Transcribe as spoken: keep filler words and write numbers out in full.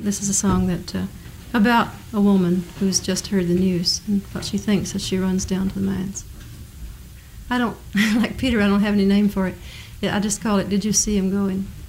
this is a song that uh, about a woman who's just heard the news and what she thinks as she runs down to the manse. I don't, like Peter, I don't have any name for it. I just call it, Did You See Him Going?